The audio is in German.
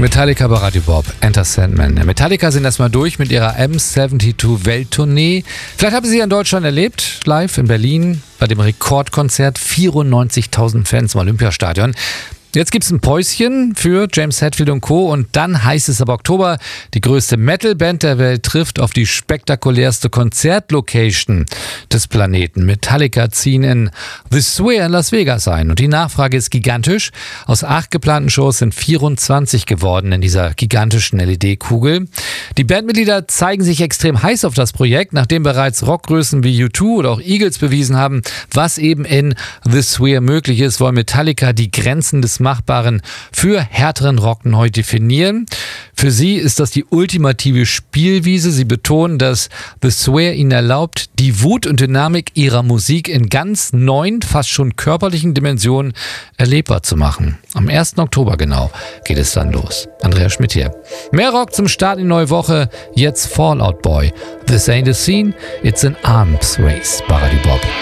Metallica bei Radio Bob, Enter Sandman. Metallica sind erstmal durch mit ihrer M72 Welttournee. Vielleicht haben Sie sie in Deutschland erlebt, live in Berlin, bei dem Rekordkonzert, 94.000 Fans im Olympiastadion. Jetzt gibt's ein Päuschen für James Hetfield und Co. Und dann heißt es ab Oktober, die größte Metal-Band der Welt trifft auf die spektakulärste Konzertlocation des Planeten. Metallica ziehen in The Sphere in Las Vegas ein. Und die Nachfrage ist gigantisch. Aus 8 geplanten Shows sind 24 geworden in dieser gigantischen LED-Kugel. Die Bandmitglieder zeigen sich extrem heiß auf das Projekt, nachdem bereits Rockgrößen wie U2 oder auch Eagles bewiesen haben, was eben in The Sphere möglich ist, wollen Metallica die Grenzen des Machbaren für härteren Rock neu definieren. Für sie ist das die ultimative Spielwiese. Sie betonen, dass The Sphere ihnen erlaubt, die Wut und Dynamik ihrer Musik in ganz neuen, fast schon körperlichen Dimensionen erlebbar zu machen. Am 1. Oktober genau geht es dann los. Andreas Schmidt hier. Mehr Rock zum Start in die neue Woche. Jetzt Fall Out Boy. This ain't a scene, it's an arms race bei Radio Bob.